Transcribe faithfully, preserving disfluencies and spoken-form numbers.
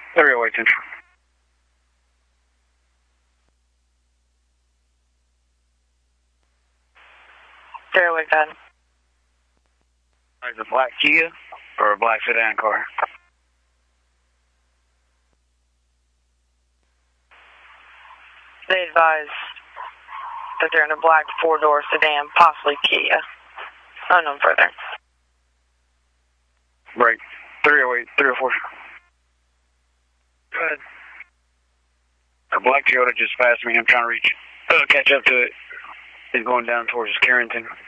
three oh eight Central. three oh eight, bad. Is it a black Kia or a black sedan car? They advise that they're in a black four-door sedan, possibly Kia. Unknown further. Right. three oh eight, three oh four. Go ahead. A black Toyota just passed me. I'm trying to reach, uh, catch up to it. He's going down towards Carrington.